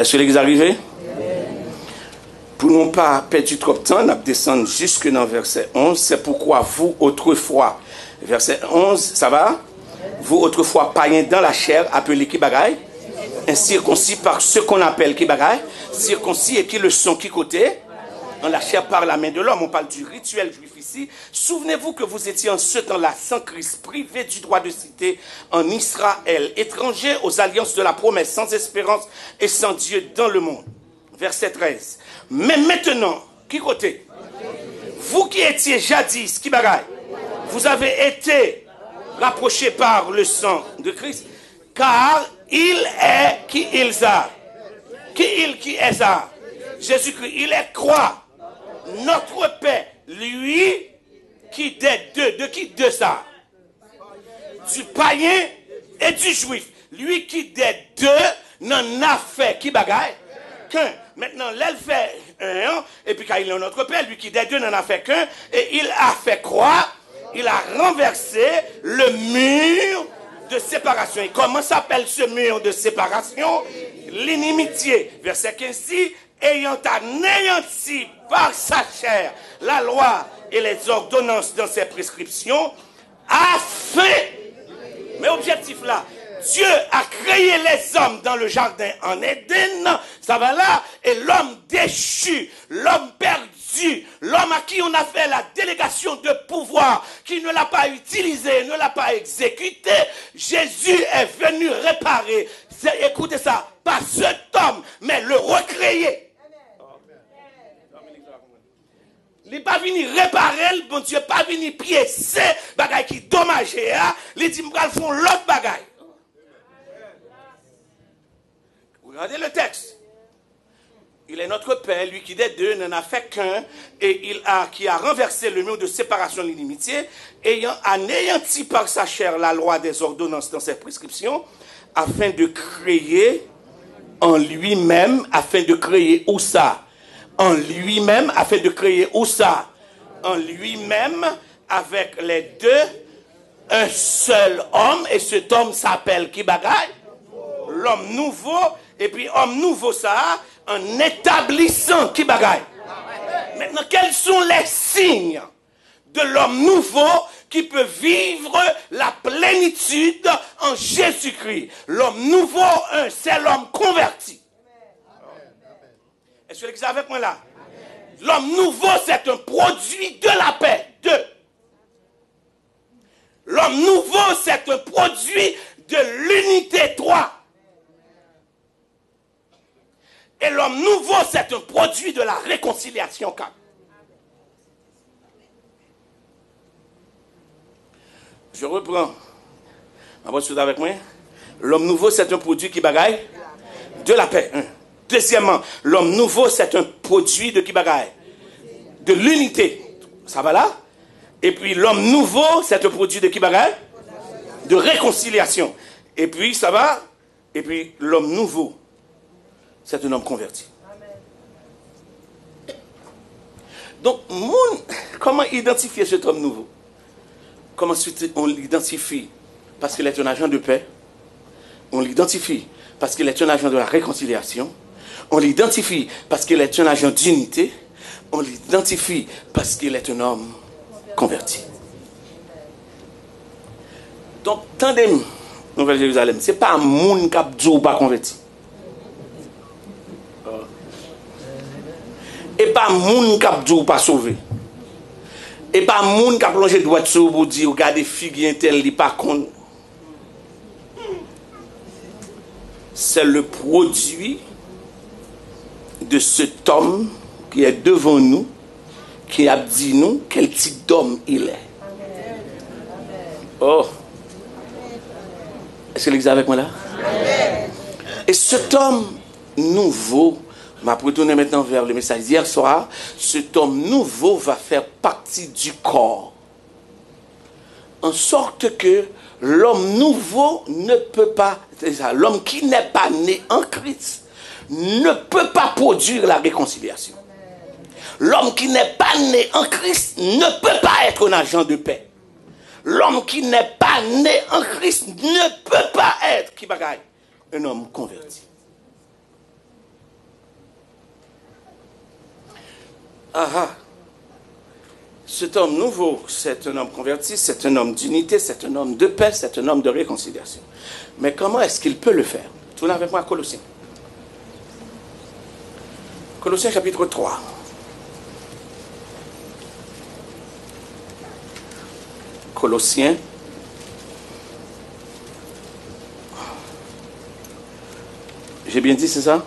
Est-ce que l'église est arrivée? Pour ne pas perdre trop de temps, nous descendons jusque dans verset 11. C'est pourquoi vous, autrefois, verset 11, ça va? Vous, autrefois, païens dans la chair, appelés qui bagaille? Incirconcis par ce qu'on appelle qui bagaille? Circoncis et qui le sont qui côté? Dans la chair par la main de l'homme. On parle du rituel juif ici. Souvenez-vous que vous étiez en ce temps-là, sans Christ, privés du droit de cité en Israël, étrangers aux alliances de la promesse, sans espérance et sans Dieu dans le monde. Verset 13. Mais maintenant, qui côté? Vous qui étiez jadis, qui bagaille? Vous avez été rapprochés par le sang de Christ, car il est qui il a. Qui est ça? Jésus-Christ, il est quoi? Notre Père, lui qui des deux, de qui deux ça? Du païen et du juif. Lui qui des deux n'en a fait qui bagaille? Qu'un. Maintenant, l'elle fait un, et puis quand il est notre Père, lui qui des deux n'en a fait qu'un, et il a fait quoi? Il a renversé le mur de séparation. Et comment s'appelle ce mur de séparation? L'inimitié. Verset 15 dit, ayant anéanti par sa chair la loi et les ordonnances dans ses prescriptions, afin, mais objectif là, Dieu a créé les hommes dans le jardin en Éden, ça va là, et l'homme déchu, l'homme perdu, l'homme à qui on a fait la délégation de pouvoir, qui ne l'a pas utilisé, ne l'a pas exécuté, Jésus est venu réparer, écoutez ça, pas cet homme, mais le recréer. Il n'est pas venu réparer, le bon Dieu n'est pas venu piécer, bagaille qui dommagé, il dit, nous font l'autre bagaille. Regardez le texte. Il est notre Père, lui qui des deux n'en a fait qu'un, et qui a renversé le mur de séparation de l'inimitié, ayant anéanti par sa chair la loi des ordonnances dans ses prescriptions, afin de créer en lui-même, afin de créer où ça? En lui-même, afin de créer où ça? En lui-même, avec les deux, un seul homme, et cet homme s'appelle qui bagaille? L'homme nouveau, et puis homme nouveau ça, en établissant qui bagaille? Maintenant, quels sont les signes de l'homme nouveau qui peut vivre la plénitude en Jésus-Christ? L'homme nouveau, c'est l'homme converti. Est-ce que l'église est avec moi là? L'homme nouveau, c'est un produit de la paix. Deux. L'homme nouveau, c'est un produit de l'unité. Trois. Et l'homme nouveau, c'est un produit de la réconciliation. Quatre. Je reprends. Vous êtes avec moi? L'homme nouveau, c'est un produit qui bagaille de la paix. Deuxièmement, l'homme nouveau, c'est un produit de qui bagaille? De l'unité. Ça va là? Et puis, l'homme nouveau, c'est un produit de qui bagaille? De réconciliation. Et puis, ça va? Et puis, l'homme nouveau, c'est un homme converti. Donc, comment identifier cet homme nouveau? Comment on l'identifie? Parce qu'il est un agent de paix. On l'identifie parce qu'il est un agent de la réconciliation. On l'identifie parce qu'il est un agent d'unité. On l'identifie parce qu'il est un homme converti. Donc, tendez-nous, Nouvelle Jérusalem, ce n'est pas un monde qui a dit ou pas converti. Et pas un monde qui a dit ou pas sauvé. Et pas un monde qui a plongé droit sur pour dire, regardez, figuier tel, il n'est pas con. C'est le produit de cet homme qui est devant nous, qui a dit nous quel type d'homme il est. Oh. Est-ce que l'église est avec moi là? Et cet homme nouveau, je vais retourner maintenant vers le message d'hier soir, cet homme nouveau va faire partie du corps. En sorte que l'homme nouveau ne peut pas, c'est ça, l'homme qui n'est pas né en Christ, ne peut pas produire la réconciliation. L'homme qui n'est pas né en Christ ne peut pas être un agent de paix. L'homme qui n'est pas né en Christ ne peut pas être, qui bagaille, un homme converti. Ah ah. Cet homme nouveau, c'est un homme converti, c'est un homme d'unité, c'est un homme de paix, c'est un homme de réconciliation. Mais comment est-ce qu'il peut le faire? Tournez avec moi à Colossiens. Colossiens chapitre 3. Colossiens. J'ai bien dit, c'est ça?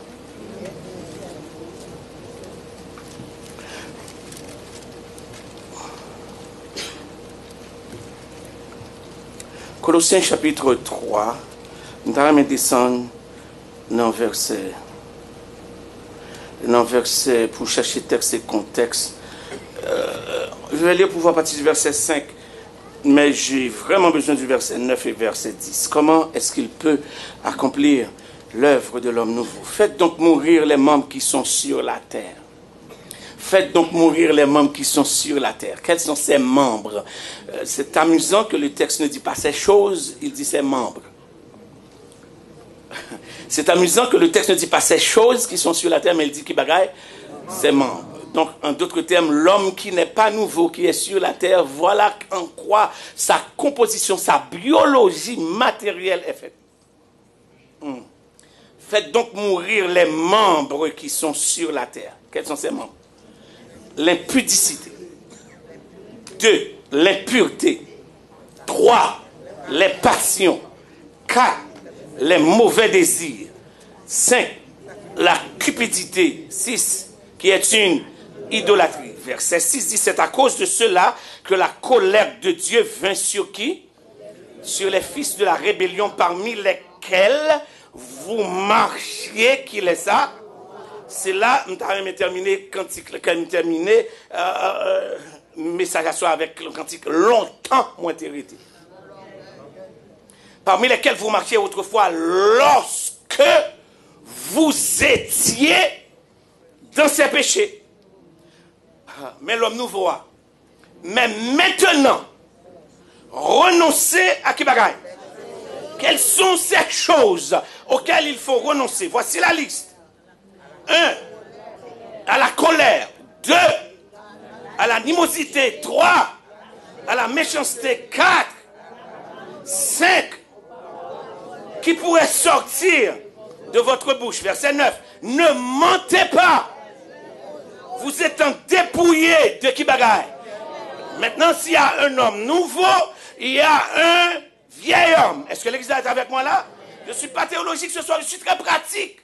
Colossiens chapitre 3. Nous allons descendre dans verset pour chercher texte et contexte. Je vais lire pour voir à partir du verset 5. Mais j'ai vraiment besoin du verset 9 et verset 10. Comment est-ce qu'il peut accomplir l'œuvre de l'homme nouveau? Faites donc mourir les membres qui sont sur la terre. Faites donc mourir les membres qui sont sur la terre. Quels sont ces membres? C'est amusant que le texte ne dit pas ces choses, il dit ces membres. C'est amusant que le texte ne dit pas ces choses qui sont sur la terre, mais il dit qui bagaille? Ces membres. Donc, en d'autres termes, l'homme qui n'est pas nouveau, qui est sur la terre, voilà en quoi sa composition, sa biologie matérielle est faite. Faites donc mourir les membres qui sont sur la terre. Quels sont ces membres? L'impudicité. 2. L'impureté. 3. Les passions. 4. Les mauvais désirs. 5. La cupidité. 6. Qui est une idolâtrie. Verset 6 dit, c'est à cause de cela que la colère de Dieu vint sur qui? Sur les fils de la rébellion, parmi lesquels vous marchiez, qui est ça? C'est là, nous avons terminé message à soi avec le cantique longtemps moins hérité. Parmi lesquels vous marchiez autrefois lorsque vous étiez dans ces péchés. Mais l'homme nouveau a. Mais maintenant, renoncez à qui bagaille? Quelles sont ces choses auxquelles il faut renoncer? Voici la liste. 1. À la colère. 2. À l'animosité. 3. À la méchanceté. 4. 5. Qui pourrait sortir de votre bouche? Verset 9. Ne mentez pas. Vous êtes en dépouillé de qui bagaille? Maintenant, s'il y a un homme nouveau, il y a un vieil homme. Est-ce que l'église est avec moi là? Je ne suis pas théologique ce soir, je suis très pratique.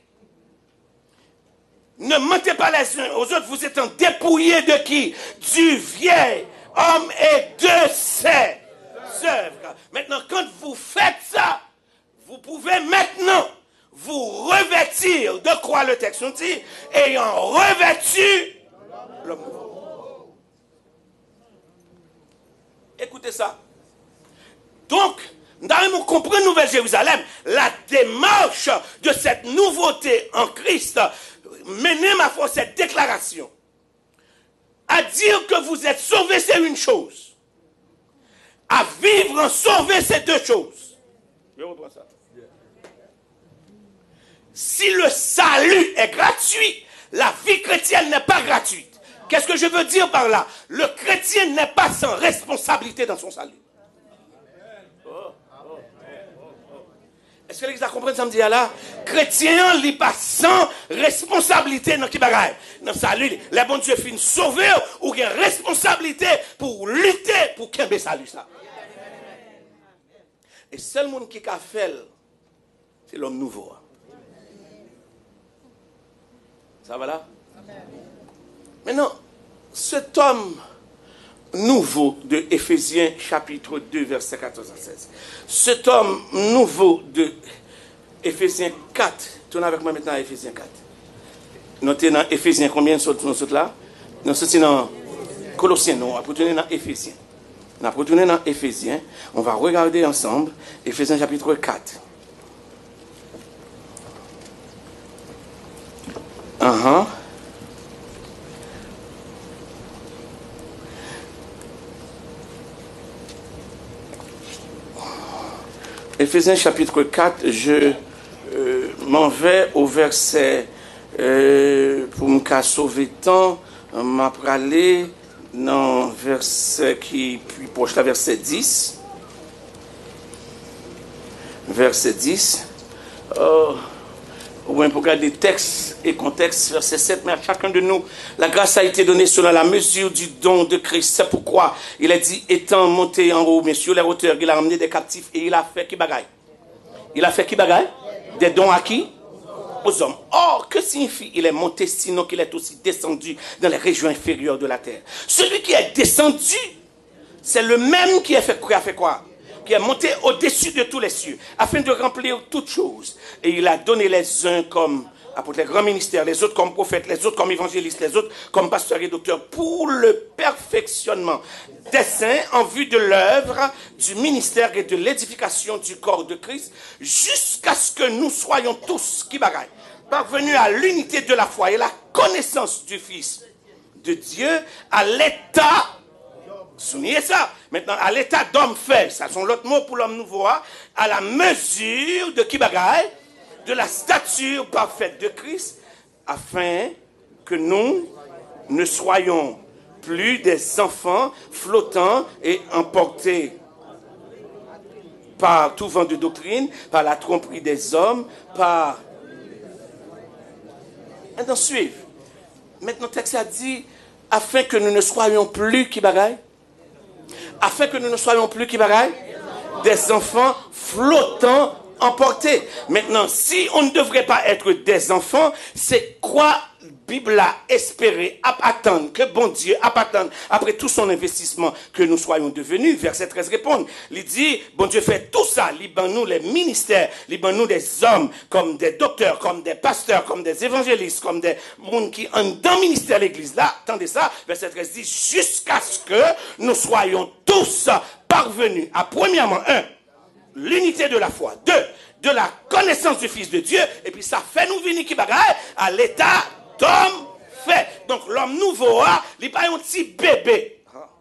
Ne mentez pas les uns aux autres, vous êtes en dépouillé de qui? Du vieil homme et de ses œuvres. Maintenant, quand vous faites ça, vous pouvez maintenant vous revêtir de quoi le texte nous dit, ayant revêtu l'homme nouveau. Écoutez ça. Donc, nous devons comprendre Nouvelle Jérusalem, la démarche de cette nouveauté en Christ, mener ma foi cette déclaration. À dire que vous êtes sauvés, c'est une chose. À vivre en sauvé, c'est deux choses. Je reprends ça. Si le salut est gratuit, la vie chrétienne n'est pas gratuite. Qu'est-ce que je veux dire par là? Le chrétien n'est pas sans responsabilité dans son salut. Est-ce que l'église a compris samedi là? Chrétien n'est pas sans responsabilité dans qui bagaille. Dans salut, les bons Dieu finissent sauver ou une responsabilité pour lutter pour qu'il y ait salut ça. Et seul monde qui a fait, c'est l'homme nouveau. Ça va là? Maintenant, cet homme nouveau de Éphésiens chapitre 2 verset 14 à 16. Cet homme nouveau de Éphésiens 4. Tournez avec moi maintenant à Éphésiens 4. Notez dans Éphésiens combien nous sommes là? Nous sommes dans Colossiens, non, on va retourner dans Éphésiens. On va retourner dans Éphésiens. On va regarder ensemble Éphésiens chapitre 4. Éphésiens chapitre 4, je m'en vais au verset, pour me sauver temps, On m'a parlé dans verset qui puis proche la verset 10. Verset 10. Ou bien pour regarder texte et contexte, verset 7, mais à chacun de nous, la grâce a été donnée selon la mesure du don de Christ. C'est pourquoi il a dit, étant monté en haut, mais sur les hauteurs, il a ramené des captifs et il a fait qui bagaille? Il a fait qui bagaille? Des dons à qui? Aux hommes. Or, que signifie il est monté, sinon qu'il est aussi descendu dans les régions inférieures de la terre? Celui qui est descendu, c'est le même qui a fait quoi? Qui est monté au-dessus de tous les cieux, afin de remplir toutes choses. Et il a donné les uns comme apôtres, les grands ministères, les autres comme prophètes, les autres comme évangélistes, les autres comme pasteurs et docteurs, pour le perfectionnement des saints en vue de l'œuvre du ministère et de l'édification du corps de Christ, jusqu'à ce que nous soyons tous, qui bagaille, parvenus à l'unité de la foi et la connaissance du Fils de Dieu, à l'état, soulignez ça, maintenant, à l'état d'homme fait, ça sont l'autre mot pour l'homme nouveau, à la mesure de qui bagaille, de la stature parfaite de Christ, afin que nous ne soyons plus des enfants flottants et emportés par tout vent de doctrine, par la tromperie des hommes, par... Maintenant, suivez. Maintenant, le texte a dit, afin que nous ne soyons plus qui bagaille, afin que nous ne soyons plus qui bagaille, des enfants flottants emportés. Maintenant, si on ne devrait pas être des enfants, c'est quoi Bible a espéré, a attendre, que bon Dieu a attendre, après tout son investissement, que nous soyons devenus? Verset 13 répond, il dit, bon Dieu fait tout ça, libère-nous les ministères, libère-nous des hommes, comme des docteurs, comme des pasteurs, comme des évangélistes, comme des gens qui ont dans le ministère de l'église. Là, attendez ça, verset 13 dit, jusqu'à ce que nous soyons tous parvenus à, premièrement, l'unité de la foi, de la connaissance du Fils de Dieu, et puis ça fait nous venir qui bagaille à l'état d'homme fait. Donc l'homme nouveau, il n'est pas un petit bébé.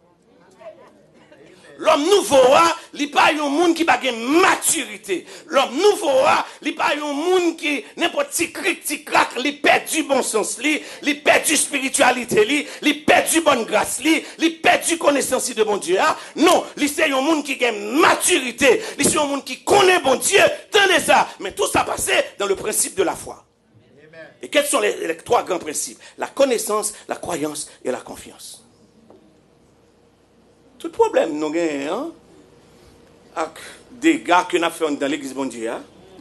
L'homme nouveau, il n'est pas un monde qui a une maturité. L'homme nouveau, il n'est pas un monde qui, n'importe qui critique, il perd du bon sens, il perd du spiritualité, il perd du bonne grâce, il perd du connaissance de bon Dieu. Non, c'est un monde qui a une maturité, c'est un monde qui connaît bon Dieu. Tenez ça. Mais tout ça passe dans le principe de la foi. Et quels sont les trois grands principes? La connaissance, la croyance et la confiance. Tout problème, nous avons, avec des gars que nous avons fait dans l'église bon Dieu,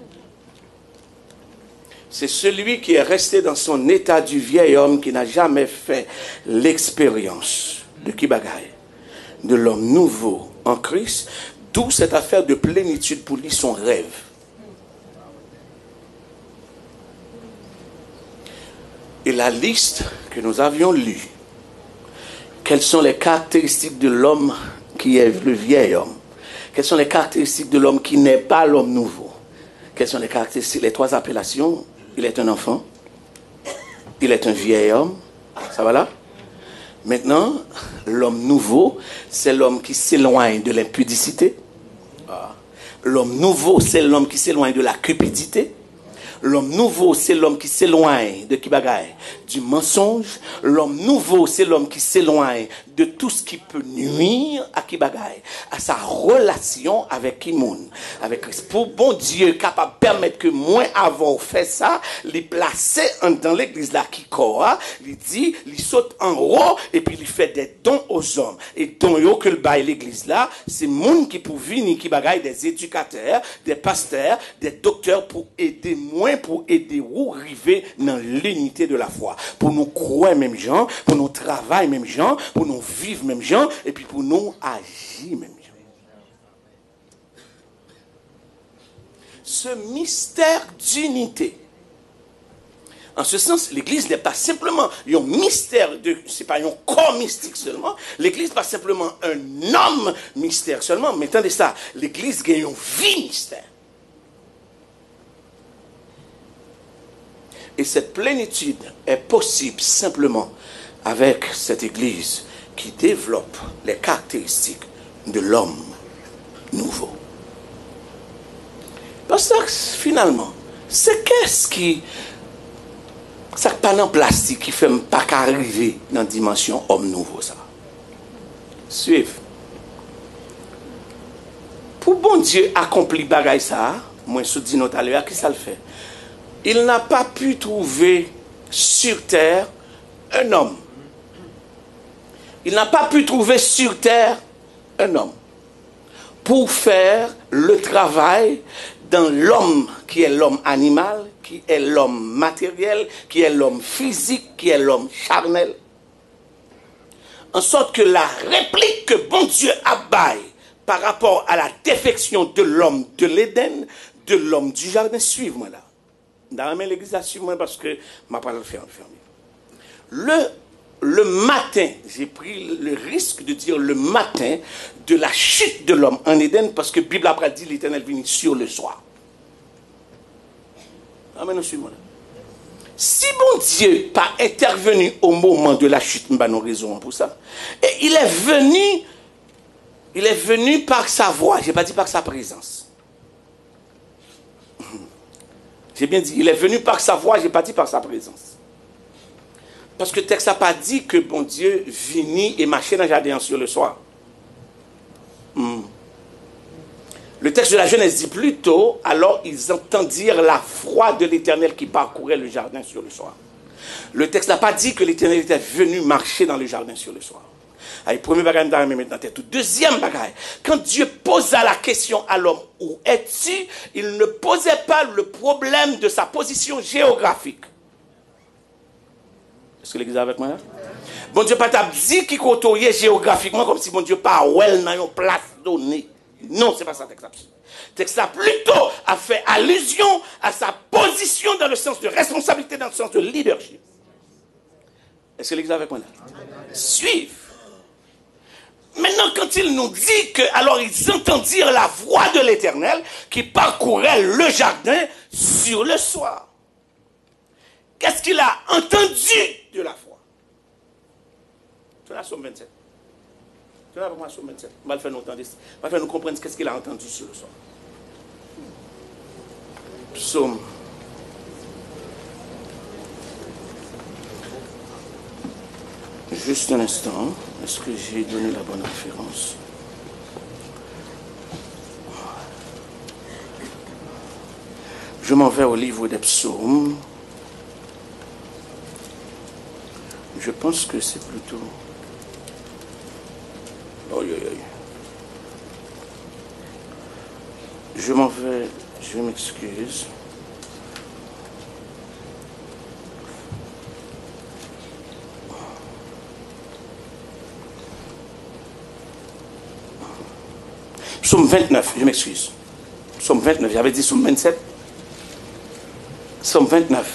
c'est celui qui est resté dans son état du vieil homme qui n'a jamais fait l'expérience de Kibagaï, de l'homme nouveau en Christ, d'où cette affaire de plénitude pour lui, son rêve. Et la liste que nous avions lue, quelles sont les caractéristiques de l'homme qui est le vieil homme? Quelles sont les caractéristiques de l'homme qui n'est pas l'homme nouveau? Quelles sont les caractéristiques, les trois appellations? Il est un enfant. Il est un vieil homme. Ça va là? Maintenant, l'homme nouveau, c'est l'homme qui s'éloigne de l'impudicité. L'homme nouveau, c'est l'homme qui s'éloigne de la cupidité. L'homme nouveau, c'est l'homme qui s'éloigne de Kibagaï, du mensonge. L'homme nouveau, c'est l'homme qui s'éloigne de tout ce qui peut nuire à Kibagaï, à sa relation avec Kimoun, avec Christ. Pour bon Dieu, capable de permettre que moi, avant fait ça, les placer dans l'église là qui croit, il dit, il saute en haut et puis il fait des dons aux hommes. Et dons yo que le bail l'église là, c'est monde qui pour venir Kibagaï, des éducateurs, des pasteurs, des docteurs pour aider moi, pour aider vous arriver dans l'unité de la foi. Pour nous croire même gens, pour nous travailler même gens, pour nous vivre même gens, et puis pour nous agir même gens. Ce mystère d'unité, en ce sens, l'église n'est pas simplement un mystère, c'est pas un corps mystique seulement, l'église n'est pas simplement un homme mystère seulement, mais attendez ça, l'église a une vie mystère. Et cette plénitude est possible simplement avec cette église qui développe les caractéristiques de l'homme nouveau. Parce que finalement, c'est qu'est-ce qui Ça pas dans plastique qui fait pas qu'arriver dans la dimension homme nouveau ça. Suivez. Pour bon Dieu accomplir bagaille ça, moi je dis tout à l'heure, qui ça le fait? Il n'a pas pu trouver sur terre un homme. Il n'a pas pu trouver sur terre un homme pour faire le travail dans l'homme qui est l'homme animal, qui est l'homme matériel, qui est l'homme physique, qui est l'homme charnel. En sorte que la réplique que bon Dieu abaille par rapport à la défection de l'homme de l'Éden, de l'homme du jardin, suivez-moi là. Dans l'église, suivez-moi parce que ma parole fait enfermer. Le matin, j'ai pris le risque de dire le matin de la chute de l'homme en Éden parce que la Bible a dit l'Éternel venu sur le soir. Amen, suivez-moi là. Si bon Dieu pas intervenu au moment de la chute, nous avons raison pour ça. Et il est venu par sa voix, je n'ai pas dit par sa présence. J'ai bien dit, il est venu par sa voix, je n'ai pas dit par sa présence. Parce que le texte n'a pas dit que bon Dieu venait et marchait dans le jardin sur le soir. Le texte de la Genèse dit plutôt, alors ils entendirent la voix de l'Éternel qui parcourait le jardin sur le soir. Le texte n'a pas dit que l'Éternel était venu marcher dans le jardin sur le soir. Allez, premier bagage dans maintenant tête. Deuxième bagage, quand Dieu posa la question à l'homme, où es-tu? Il ne posait pas le problème de sa position géographique. Est-ce que l'église est avec moi là? Bon Dieu pas dit qu'il côtoyait géographiquement comme si bon Dieu pas well dans une place donnée. Non, c'est pas ça le texte. Le texte a plutôt a fait allusion à sa position dans le sens de responsabilité, dans le sens de leadership. Est-ce que l'église est avec moi là? Suivez. Maintenant, quand il nous dit que, alors ils entendirent la voix de l'Éternel qui parcourait le jardin sur le soir. Qu'est-ce qu'il a entendu de la voix? C'est la Somme 27. C'est la Somme 27. On va le faire nous entendre. On va faire nous comprendre qu'est-ce qu'il a entendu sur le soir. Psaume. Juste un instant. Est-ce que j'ai donné la bonne référence? Je m'en vais au livre des psaumes. Je pense que c'est plutôt... Oh, je m'en vais, je m'excuse. Psaume 29, je m'excuse. Psaume 29, j'avais dit psaume 27. Psaume 29.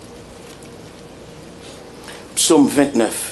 Psaume 29.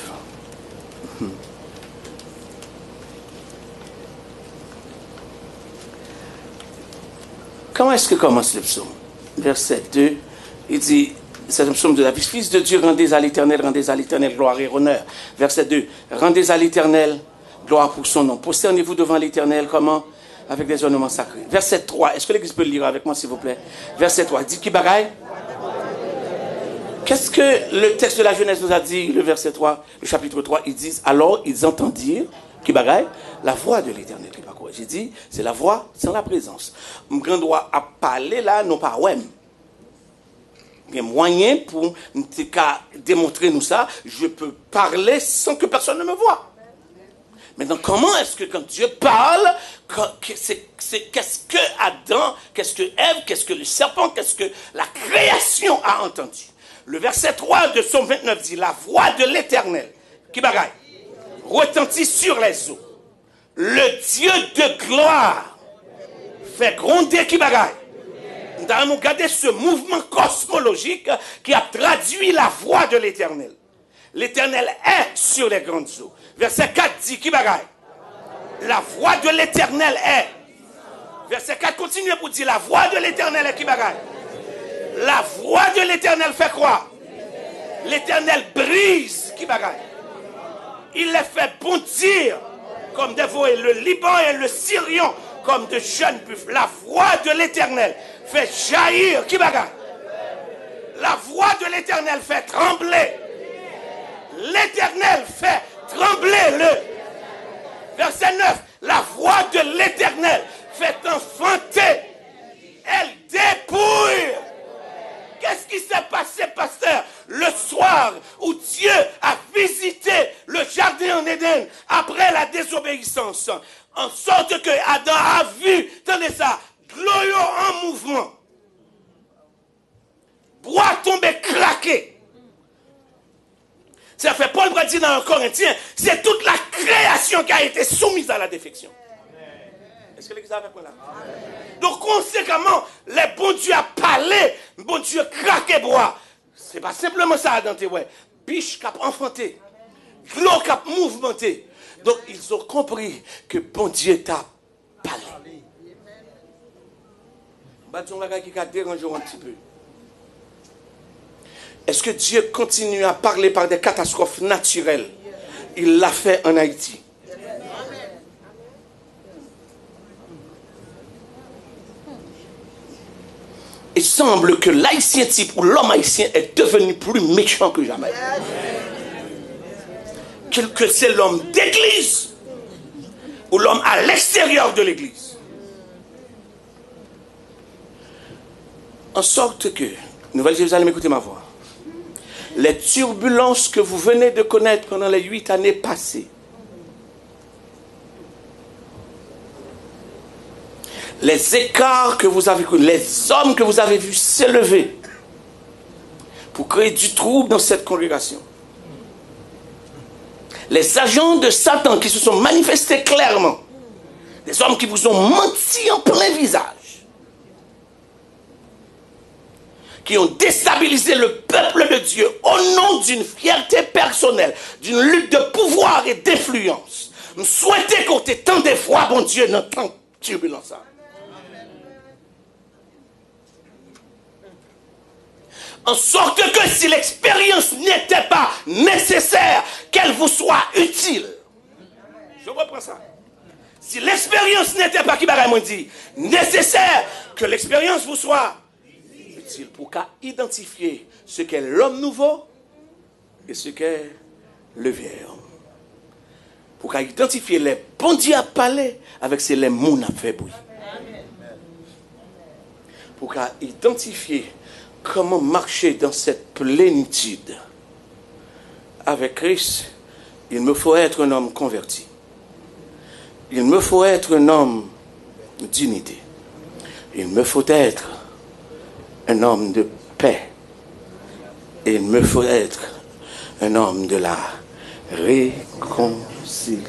Comment est-ce que commence le psaume? Verset 2, il dit, c'est un psaume de David, Fils de Dieu, rendez à l'Éternel gloire et honneur. Verset 2, rendez à l'Éternel gloire pour son nom. Prosternez-vous devant l'Éternel, comment? Avec des ornements sacrés. Verset 3, est-ce que l'église peut le lire avec moi, s'il vous plaît? Verset 3, dit qui bagaille? Qu'est-ce que le texte de la Genèse nous a dit, le verset 3, le chapitre 3, ils disent, alors ils entendirent, qui bagaille, la voix de l'Éternel. J'ai dit, c'est la voix sans la présence. Je grand droit à parler là, non pas ouais. Il y a moyen pour démontrer nous ça, je peux parler sans que personne ne me voie. Maintenant, comment est-ce que quand Dieu parle, qu'est-ce que Adam, qu'est-ce que Ève, qu'est-ce que le serpent, qu'est-ce que la création a entendu? Le verset 3 de Psaume 29 dit, la voix de l'Éternel, qui bagaille, retentit sur les eaux. Le Dieu de gloire fait gronder qui bagaille. Nous avons regardé ce mouvement cosmologique qui a traduit la voix de l'Éternel. L'Éternel est sur les grandes eaux. Verset 4 dit qui bagaille. La voix de l'Éternel est. Verset 4 continue pour dire la voix de l'Éternel est qui bagaille. La voix de l'Éternel fait quoi? L'Éternel brise qui bagaille. Il les fait bondir comme des veaux, et le Liban et le Syrian comme de jeunes buffles. La voix de l'Éternel fait jaillir qui bagaille. La voix voix de l'Éternel fait trembler. L'Éternel fait trembler le. Verset 9. La voix de l'Éternel fait enfanter. Elle dépouille. Qu'est-ce qui s'est passé, pasteur, le soir où Dieu a visité le jardin en Éden après la désobéissance, en sorte que Adam a vu, tenez ça, gloyeux en mouvement, bois tombé, craqué. Ça fait Paul va dire dans un Corinthien, c'est toute la création qui a été soumise à la défection. Est-ce que l'église est avec moi là? Donc conséquemment, les bons dieux a parlé, bon Dieu craqué bois. C'est pas simplement ça dans tes ouais. Biche qui a enfanté, l'eau qui a mouvementé. Donc ils ont compris que bon Dieu t'a parlé. On va dire qui a dérangé un petit peu. Est-ce que Dieu continue à parler par des catastrophes naturelles? Il l'a fait en Haïti. Il semble que l'haïtien type ou l'homme haïtien est devenu plus méchant que jamais. Que c'est l'homme d'église ou l'homme à l'extérieur de l'église. En sorte que, Nouvelle-Jérusalem, écoutez ma voix. Les turbulences que vous venez de connaître pendant les 8 années passées, les écarts que vous avez connus, les hommes que vous avez vus s'élever pour créer du trouble dans cette congrégation, les agents de Satan qui se sont manifestés clairement, des hommes qui vous ont menti en plein visage, qui ont déstabilisé le peuple de Dieu au nom d'une fierté personnelle, d'une lutte de pouvoir et d'influence. Je souhaitais qu'on t'ait tant de fois, bon Dieu, dans tant de turbulences. En sorte que si l'expérience n'était pas nécessaire, qu'elle vous soit utile. Je reprends ça. Si l'expérience n'était pas, qui m'a dit, nécessaire, que l'expérience vous soit utile pour qu'à identifier ce qu'est l'homme nouveau et ce qu'est le vieil homme. Pour qu'à identifier les bons dieux à parler avec ces les mots à fait bruit. Pour qu'à identifier comment marcher dans cette plénitude. Avec Christ, il me faut être un homme converti. Il me faut être un homme d'unité. Il me faut être un homme de paix. Il me faut être un homme de la réconciliation.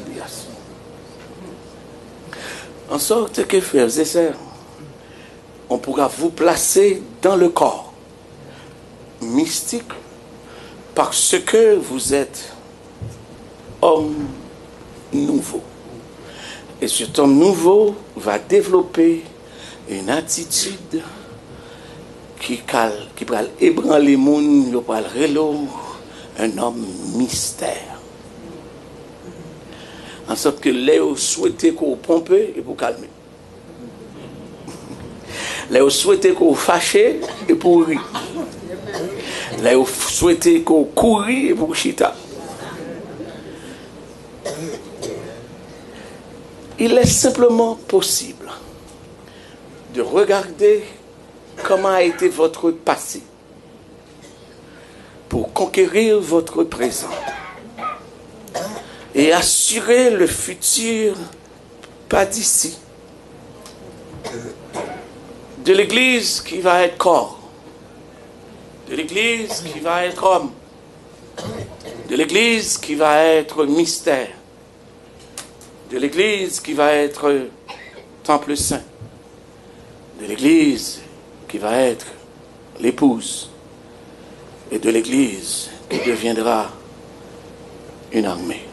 En sorte que, frères et sœurs, on pourra vous placer dans le corps mystique parce que vous êtes homme nouveau. Et cet homme nouveau va développer une attitude qui va ébranler les monde, un homme mystère. En sorte que Léo souhaitait qu'on pompe et pour calmer. Léo souhaitait qu'on fâche et pour rire. Léo souhaitait qu'on courir et pour chita. Il est simplement possible de regarder comment a été votre passé pour conquérir votre présent et assurer le futur, pas d'ici, de l'Église qui va être corps, de l'Église qui va être homme, de l'Église qui va être mystère, de l'Église qui va être temple saint, de l'Église qui va être l'épouse, et de l'Église qui deviendra une armée.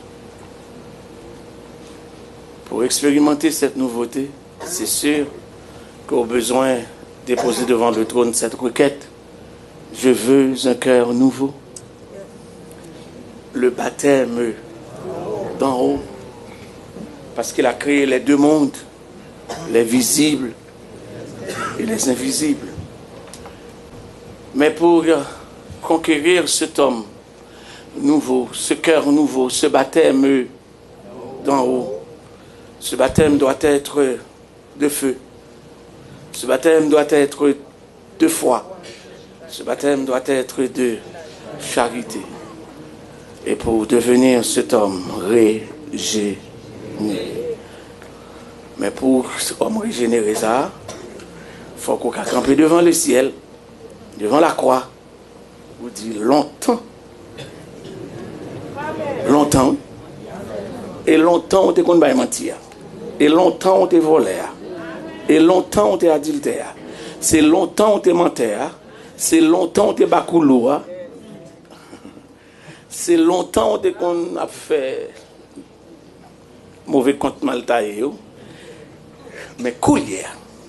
Pour expérimenter cette nouveauté, c'est sûr qu'au besoin de déposer devant le trône cette requête, je veux un cœur nouveau, le baptême d'en haut, parce qu'il a créé les deux mondes, les visibles et les invisibles. Mais pour conquérir cet homme nouveau, ce cœur nouveau, ce baptême d'en haut. Ce baptême doit être de feu. Ce baptême doit être de foi. Ce baptême doit être de charité. Et pour devenir cet homme régénéré. Mais pour cet homme régénéré, ça, il faut qu'on campe devant le ciel, devant la croix. Vous dites longtemps. Longtemps. Et longtemps on te compte pas mentir. Et longtemps on te volé. Et longtemps on te adultère. C'est longtemps on te menteur. C'est longtemps on te bacoulou. C'est longtemps qu'on a fait mauvais compte mal taillé. Mais coulier.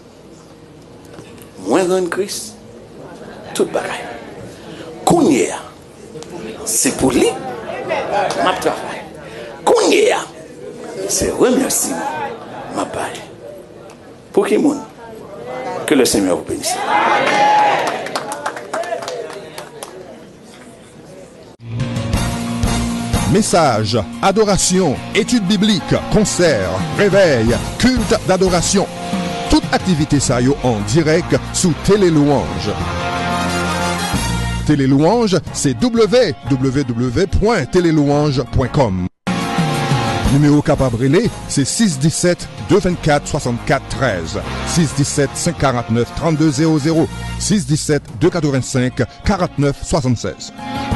Moins grand Christ. Tout bagaille. Coulier. C'est pour lui. Ma travail. Coulier. C'est remerciement. Ma paille. Pour qui monde? Que le Seigneur vous bénisse. Message, adoration, études bibliques, concerts, réveil, culte d'adoration. Toute activité ça yo en direct sous Télélouange. Télélouange, c'est www.télélouange.com. Numéro capable relais, c'est 617 224 64 13. 617 549 3200. 617 285 49 76.